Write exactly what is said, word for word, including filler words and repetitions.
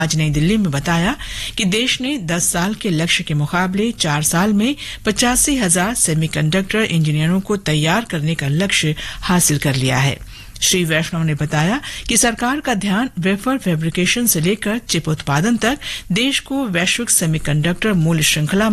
आज नई दिल्ली में बताया कि देश ने दस साल के लक्ष्य के मुकाबले चार साल में पचासी हजार सेमीकंडक्टर इंजीनियरों को तैयार करने का लक्ष्य हासिल कर लिया है। श्री वैष्णव ने बताया कि सरकार का ध्यान वेफर फैब्रिकेशन से लेकर चिप उत्पादन तक देश को वैश्विक सेमीकंडक्टर मूल्य श्रृंखला